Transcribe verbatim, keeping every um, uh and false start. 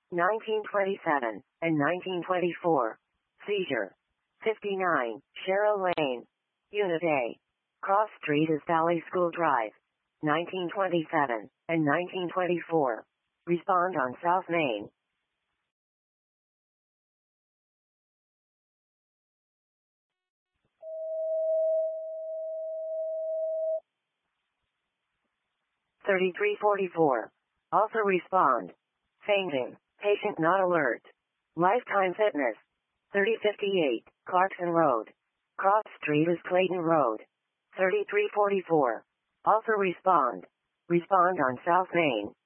nineteen twenty-seven and nineteen twenty-four. Seizure. fifty-nine, Cheryl Lane. Unit A. Cross Street is Valley School Drive. nineteen twenty-seven and nineteen twenty-four. Respond on South Main. thirty-three forty-four. Also respond. Fainting. Patient not alert. Lifetime Fitness. thirty fifty-eight, Clarkson Road. Cross Street is Clayton Road. thirty-three forty-four. Also respond. Respond on South Main.